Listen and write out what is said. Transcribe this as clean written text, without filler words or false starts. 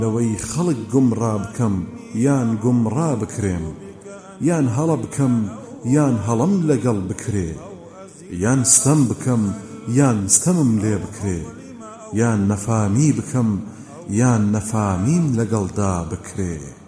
لەوەی خەڵک گومڕا بکەم یان گومڕا بکرێم، یان هەڵە بکەم یان هەڵەم لەگەڵ بکرێ، یان ستەم بکەم یان ستەمم لێ بکرێ، یان نەفامی بکەم یان نەفامیم لەگەڵدا بکرێ.